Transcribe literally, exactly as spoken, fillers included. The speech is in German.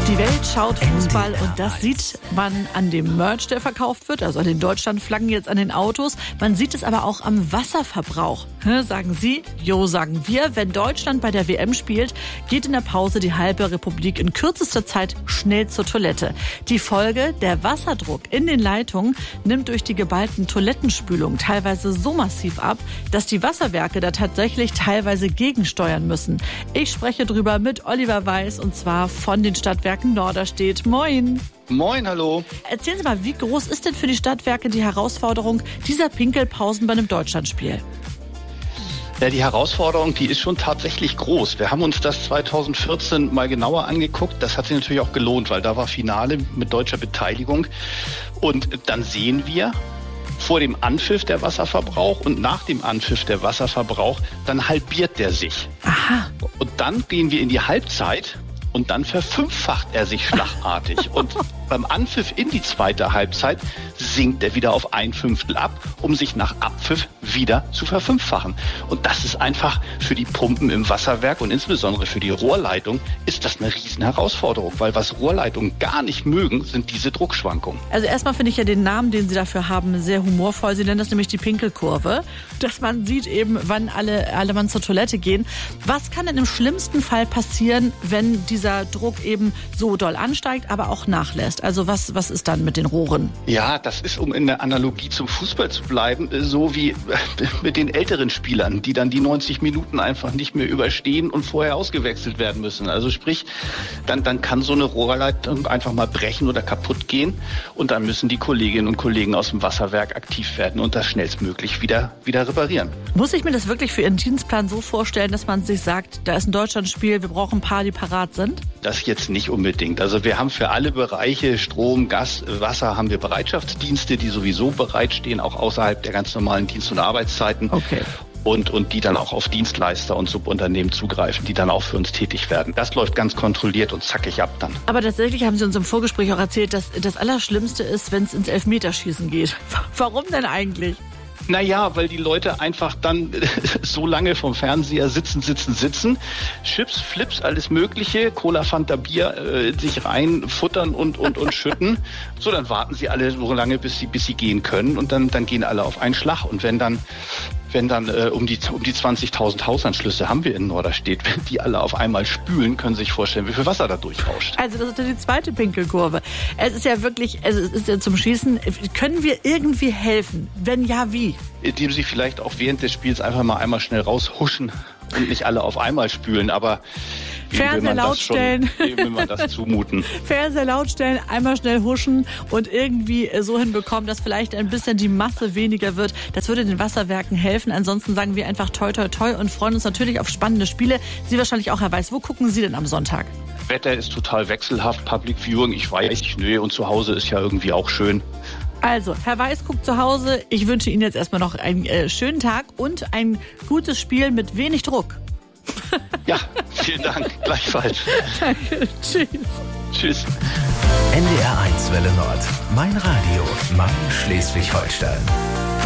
Die Welt schaut Fußball und das sieht man an dem Merch, der verkauft wird, also an den Deutschlandflaggen jetzt an den Autos. Man sieht es aber auch am Wasserverbrauch. Sagen Sie, jo, sagen wir. Wenn Deutschland bei der W M spielt, geht in der Pause die halbe Republik in kürzester Zeit schnell zur Toilette. Die Folge, der Wasserdruck in den Leitungen nimmt durch die geballten Toilettenspülungen teilweise so massiv ab, dass die Wasserwerke da tatsächlich teilweise gegensteuern müssen. Ich spreche drüber mit Oliver Weiß und zwar von den Stadtwerken Norderstedt. Moin. Moin, hallo. Erzählen Sie mal, wie groß ist denn für die Stadtwerke die Herausforderung dieser Pinkelpausen bei einem Deutschlandspiel? Ja, die Herausforderung, die ist schon tatsächlich groß. Wir haben uns das zweitausendvierzehn mal genauer angeguckt. Das hat sich natürlich auch gelohnt, weil da war Finale mit deutscher Beteiligung. Und dann sehen wir vor dem Anpfiff der Wasserverbrauch und nach dem Anpfiff der Wasserverbrauch, dann halbiert der sich. Aha. Und dann gehen wir in die Halbzeit. Und dann verfünffacht er sich schlagartig. Und beim Anpfiff in die zweite Halbzeit sinkt er wieder auf ein Fünftel ab, um sich nach Abpfiff wieder zu verfünffachen. Und das ist einfach für die Pumpen im Wasserwerk und insbesondere für die Rohrleitung ist das eine riesen Herausforderung. Weil was Rohrleitungen gar nicht mögen, sind diese Druckschwankungen. Also erstmal finde ich ja den Namen, den Sie dafür haben, sehr humorvoll. Sie nennen das nämlich die Pinkelkurve. Dass man sieht eben, wann alle, alle Mann zur Toilette gehen. Was kann denn im schlimmsten Fall passieren, wenn dieser Druck eben so doll ansteigt, aber auch nachlässt? Also was, was ist dann mit den Rohren? Ja, das ist, um in der Analogie zum Fußball zu bleiben, so wie mit den älteren Spielern, die dann die neunzig Minuten einfach nicht mehr überstehen und vorher ausgewechselt werden müssen. Also sprich, dann, dann kann so eine Rohrleitung einfach mal brechen oder kaputt gehen und dann müssen die Kolleginnen und Kollegen aus dem Wasserwerk aktiv werden und das schnellstmöglich wieder, wieder reparieren. Muss ich mir das wirklich für Ihren Dienstplan so vorstellen, dass man sich sagt, da ist ein Deutschlandspiel, wir brauchen ein paar, die parat sind? Das jetzt nicht unbedingt. Also wir haben für alle Bereiche Strom, Gas, Wasser haben wir Bereitschaftsdienste, die sowieso bereitstehen, auch außerhalb der ganz normalen Dienst- und Arbeitszeiten. Okay. Und, und die dann auch auf Dienstleister und Subunternehmen zugreifen, die dann auch für uns tätig werden. Das läuft ganz kontrolliert und zackig ab dann. Aber tatsächlich haben Sie uns im Vorgespräch auch erzählt, dass das Allerschlimmste ist, wenn es ins Elfmeterschießen geht. Warum denn eigentlich? Naja, weil die Leute einfach dann so lange vom Fernseher sitzen, sitzen, sitzen, Chips, Flips, alles Mögliche, Cola, Fanta, Bier äh, sich reinfuttern und, und, und schütten. So, dann warten sie alle so lange, bis sie, bis sie gehen können und dann, dann gehen alle auf einen Schlag. Und wenn dann Wenn dann äh, um die um die zwanzigtausend Hausanschlüsse haben wir in Norderstedt, wenn die alle auf einmal spülen, können Sie sich vorstellen, wie viel Wasser da durchrauscht. Also das ist die zweite Pinkelkurve. Es ist ja wirklich, also es ist ja zum Schießen. Können wir irgendwie helfen? Wenn ja, wie? Indem Sie vielleicht auch während des Spiels einfach mal einmal schnell raushuschen und nicht alle auf einmal spülen, aber Fernseher laut stellen. Wem will man das zumuten? Fernseher laut stellen, einmal schnell huschen und irgendwie so hinbekommen, dass vielleicht ein bisschen die Masse weniger wird. Das würde den Wasserwerken helfen. Ansonsten sagen wir einfach toi toi toi und freuen uns natürlich auf spannende Spiele. Sie wahrscheinlich auch, Herr Weiß. Wo gucken Sie denn am Sonntag? Wetter ist total wechselhaft, Public Viewing, ich weiß nicht, nö, und zu Hause ist ja irgendwie auch schön. Also, Herr Weiß guckt zu Hause. Ich wünsche Ihnen jetzt erstmal noch einen äh, schönen Tag und ein gutes Spiel mit wenig Druck. Ja, vielen Dank. Gleichfalls. Danke. Tschüss. Tschüss. N D R eins Welle Nord. Mein Radio. Mein Schleswig-Holstein.